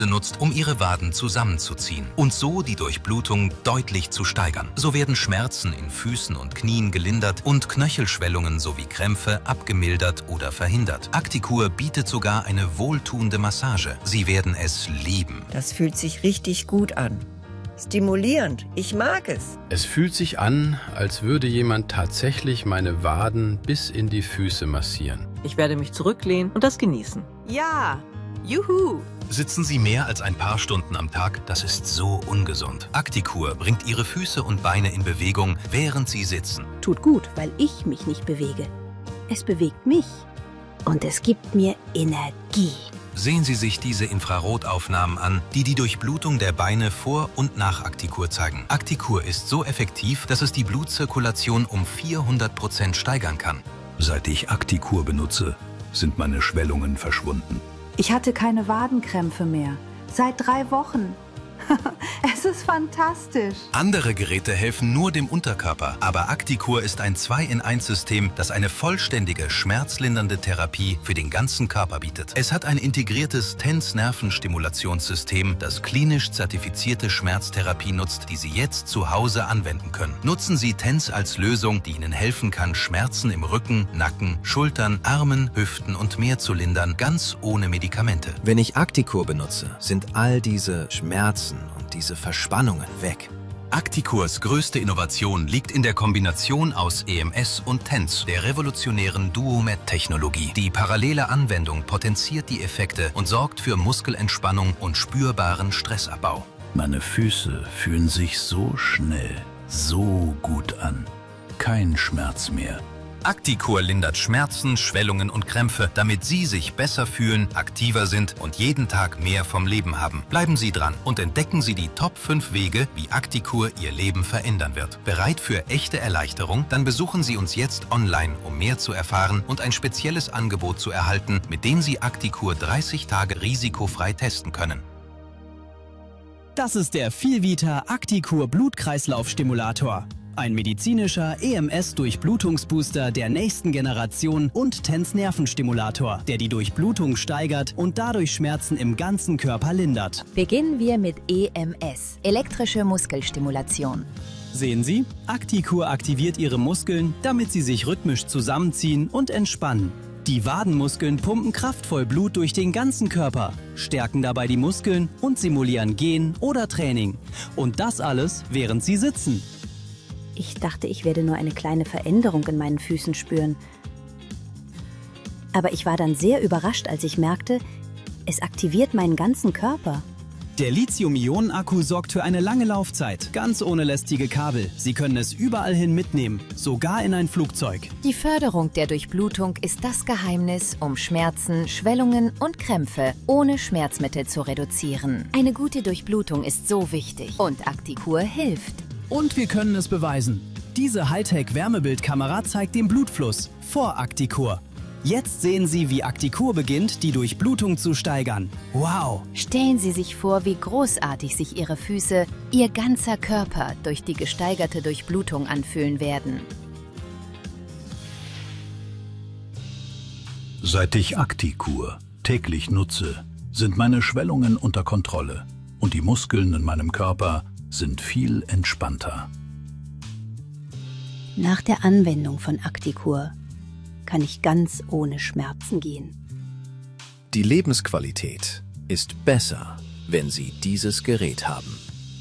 nutzt, um ihre Waden zusammenzuziehen und so die Durchblutung deutlich zu steigern. So werden Schmerzen in Füßen und Knien gelindert und Knöchelschwellungen sowie Krämpfe abgemildert oder verhindert. Acticur bietet sogar eine wohltuende Massage. Sie werden es lieben. Das fühlt sich richtig gut an. Stimulierend, ich mag es. Es fühlt sich an, als würde jemand tatsächlich meine Waden bis in die Füße massieren. Ich werde mich zurücklehnen und das genießen. Ja, juhu! Sitzen Sie mehr als ein paar Stunden am Tag? Das ist so ungesund. Acticur bringt Ihre Füße und Beine in Bewegung, während Sie sitzen. Tut gut, weil ich mich nicht bewege. Es bewegt mich und es gibt mir Energie. Sehen Sie sich diese Infrarotaufnahmen an, die die Durchblutung der Beine vor und nach Acticur zeigen. Acticur ist so effektiv, dass es die Blutzirkulation um 400% steigern kann. Seit ich Acticur benutze, sind meine Schwellungen verschwunden. Ich hatte keine Wadenkrämpfe mehr. Seit 3 Wochen. Es ist fantastisch. Andere Geräte helfen nur dem Unterkörper, aber Acticur ist ein 2-in-1-System, das eine vollständige, schmerzlindernde Therapie für den ganzen Körper bietet. Es hat ein integriertes TENS-Nervenstimulationssystem, das klinisch zertifizierte Schmerztherapie nutzt, die Sie jetzt zu Hause anwenden können. Nutzen Sie TENS als Lösung, die Ihnen helfen kann, Schmerzen im Rücken, Nacken, Schultern, Armen, Hüften und mehr zu lindern, ganz ohne Medikamente. Wenn ich Acticur benutze, sind all diese Schmerzen und diese Verspannungen weg. Acticurs größte Innovation liegt in der Kombination aus EMS und TENS, der revolutionären Duomet-Technologie. Die parallele Anwendung potenziert die Effekte und sorgt für Muskelentspannung und spürbaren Stressabbau. Meine Füße fühlen sich so schnell, so gut an. Kein Schmerz mehr. Acticur lindert Schmerzen, Schwellungen und Krämpfe, damit Sie sich besser fühlen, aktiver sind und jeden Tag mehr vom Leben haben. Bleiben Sie dran und entdecken Sie die Top 5 Wege, wie Acticur Ihr Leben verändern wird. Bereit für echte Erleichterung? Dann besuchen Sie uns jetzt online, um mehr zu erfahren und ein spezielles Angebot zu erhalten, mit dem Sie Acticur 30 Tage risikofrei testen können. Das ist der Vielvita Acticur Blutkreislaufstimulator. Ein medizinischer EMS-Durchblutungsbooster der nächsten Generation und TENS-Nervenstimulator, der die Durchblutung steigert und dadurch Schmerzen im ganzen Körper lindert. Beginnen wir mit EMS, elektrische Muskelstimulation. Sehen Sie, Acticur aktiviert Ihre Muskeln, damit sie sich rhythmisch zusammenziehen und entspannen. Die Wadenmuskeln pumpen kraftvoll Blut durch den ganzen Körper, stärken dabei die Muskeln und simulieren Gehen oder Training. Und das alles, während Sie sitzen. Ich dachte, ich werde nur eine kleine Veränderung in meinen Füßen spüren. Aber ich war dann sehr überrascht, als ich merkte, es aktiviert meinen ganzen Körper. Der Lithium-Ionen-Akku sorgt für eine lange Laufzeit, ganz ohne lästige Kabel. Sie können es überall hin mitnehmen, sogar in ein Flugzeug. Die Förderung der Durchblutung ist das Geheimnis, um Schmerzen, Schwellungen und Krämpfe ohne Schmerzmittel zu reduzieren. Eine gute Durchblutung ist so wichtig und Acticur hilft. Und wir können es beweisen. Diese Hightech-Wärmebildkamera zeigt den Blutfluss vor Acticur. Jetzt sehen Sie, wie Acticur beginnt, die Durchblutung zu steigern. Wow! Stellen Sie sich vor, wie großartig sich Ihre Füße, Ihr ganzer Körper durch die gesteigerte Durchblutung anfühlen werden. Seit ich Acticur täglich nutze, sind meine Schwellungen unter Kontrolle und die Muskeln in meinem Körper sind viel entspannter. Nach der Anwendung von Acticur kann ich ganz ohne Schmerzen gehen. Die Lebensqualität ist besser, wenn Sie dieses Gerät haben.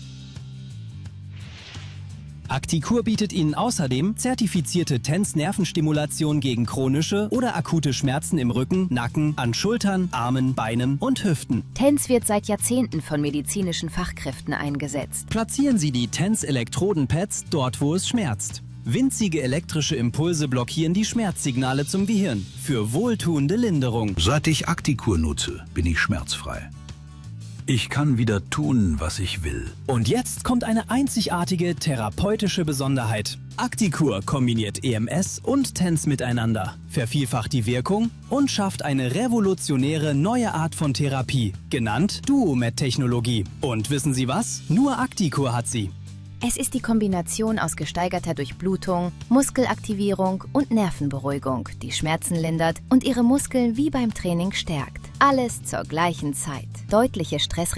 Acticur bietet Ihnen außerdem zertifizierte TENS-Nervenstimulation gegen chronische oder akute Schmerzen im Rücken, Nacken, an Schultern, Armen, Beinen und Hüften. TENS wird seit Jahrzehnten von medizinischen Fachkräften eingesetzt. Platzieren Sie die TENS-Elektrodenpads dort, wo es schmerzt. Winzige elektrische Impulse blockieren die Schmerzsignale zum Gehirn für wohltuende Linderung. Seit ich Acticur nutze, bin ich schmerzfrei. Ich kann wieder tun, was ich will. Und jetzt kommt eine einzigartige therapeutische Besonderheit. Acticur kombiniert EMS und TENS miteinander, vervielfacht die Wirkung und schafft eine revolutionäre neue Art von Therapie, genannt Duomet-Technologie. Und wissen Sie was? Nur Acticur hat sie. Es ist die Kombination aus gesteigerter Durchblutung, Muskelaktivierung und Nervenberuhigung, die Schmerzen lindert und Ihre Muskeln wie beim Training stärkt. Alles zur gleichen Zeit. Deutliche Stressreduktion